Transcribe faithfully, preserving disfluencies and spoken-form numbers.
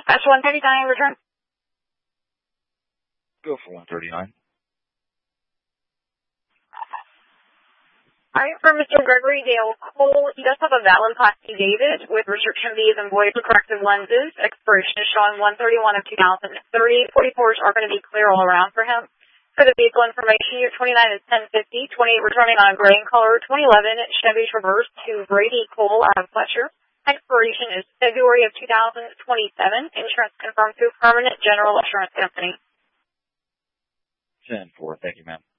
Dispatch one thirty-nine, return. Go for one thirty-nine. All right, for Mister Gregory Dale Cole, he does have a Valenplasty David with restriction V's and void for corrective lenses. Expiration is showing one thirty-one of two thousand thirty. forty-fours are going to be clear all around for him. For the vehicle information, year twenty-nine is ten fifty, twenty-eight returning on a gray in color, twenty eleven Chevy Traverse to Brady Cole out of Fletcher. Expiration is February of two thousand twenty-seven. Insurance confirmed through Permanent General Insurance Company. ten four, thank you, ma'am.